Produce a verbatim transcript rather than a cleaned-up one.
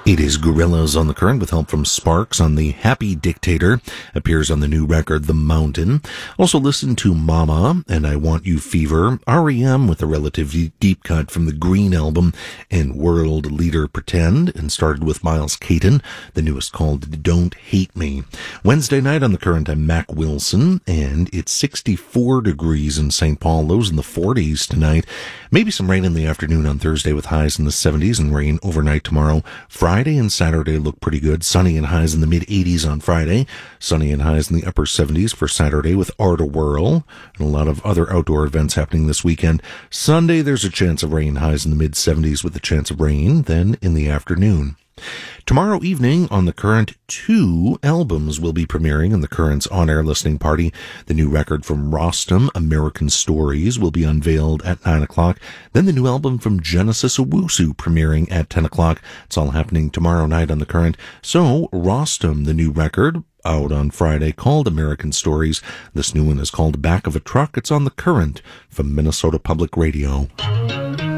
It is Gorillaz on the Current with help from Sparks on the Happy Dictator. Appears on the new record, The Mountain. Also listen to Mama and I Want You Fever. R E M with a relatively deep cut from the Green album and World Leader Pretend. And started with Miles Caton, the newest called Don't Hate Me. Wednesday night on the Current, I'm Mac Wilson, and it's sixty-four degrees in Saint Paul. Lows in the forties tonight. Maybe some rain in the afternoon on Thursday with highs in the seventies and rain overnight tomorrow. Friday and Saturday look pretty good. Sunny and highs in the mid-eighties on Friday. Sunny and highs in the upper seventies for Saturday with Art a Whirl and a lot of other outdoor events happening this weekend. Sunday, there's a chance of rain, highs in the mid-seventies with a chance of rain, then in the afternoon. Tomorrow evening on The Current, two albums will be premiering in The Current's on-air listening party. The new record from Rostam, American Stories, will be unveiled at nine o'clock. Then the new album from Genesis Owusu premiering at ten o'clock. It's all happening tomorrow night on The Current. So, Rostam, the new record, out on Friday, called American Stories. This new one is called Back of a Truck. It's on The Current from Minnesota Public Radio.